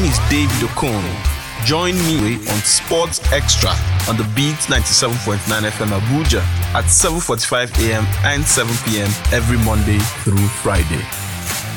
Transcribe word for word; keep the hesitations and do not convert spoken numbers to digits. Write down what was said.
is David Okon. Join me on Sports Extra on the Beat ninety-seven point nine F M Abuja at seven forty-five a.m. and seven p.m. every Monday through Friday.